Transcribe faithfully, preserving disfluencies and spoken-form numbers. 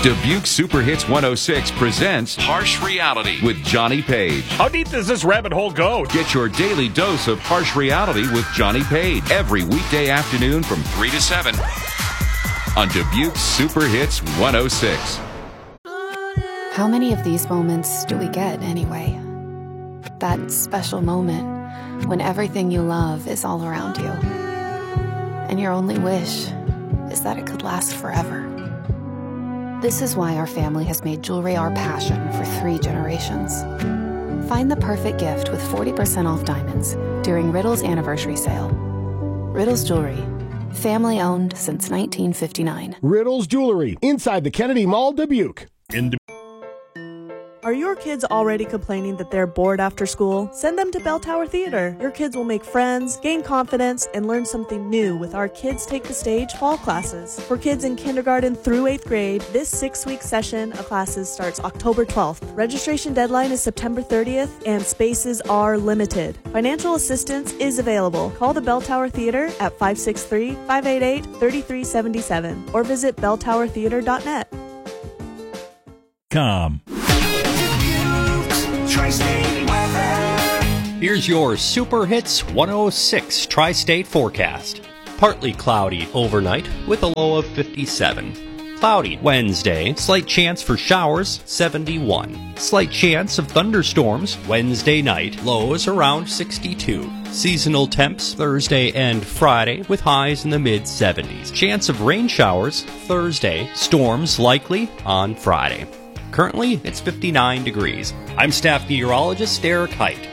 Dubuque Super Hits one oh six presents Harsh Reality with Johnny Page. How deep does this rabbit hole go? Get your daily dose of harsh reality with Johnny Page every weekday afternoon from three to seven on Dubuque Super Hits one oh six. How many of these moments do we get anyway? That special moment when everything you love is all around you, and your only wish is that it could last forever. This is why our family has made jewelry our passion for three generations. Find the perfect gift with forty percent off diamonds during Riddle's anniversary sale. Riddle's Jewelry, family owned since nineteen fifty-nine. Riddle's Jewelry, inside the Kennedy Mall, Dubuque. In Dubuque. Are your kids already complaining that they're bored after school? Send them to Bell Tower Theater. Your kids will make friends, gain confidence, and learn something new with our Kids Take the Stage fall classes. For kids in kindergarten through eighth grade, this six-week session of classes starts October twelfth. Registration deadline is September thirtieth, and spaces are limited. Financial assistance is available. Call the Bell Tower Theater at five six three, five eight eight, three three seven seven or visit bell tower theater dot net. Com. Here's your Super Hits one oh six Tri-State forecast. Partly cloudy overnight with a low of fifty-seven. Cloudy Wednesday, slight chance for showers, seventy-one. Slight chance of thunderstorms Wednesday night, lows around sixty-two. Seasonal temps Thursday and Friday with highs in the mid seventies. Chance of rain showers Thursday, storms likely on Friday. Currently, it's fifty-nine degrees. I'm staff meteorologist Eric Height.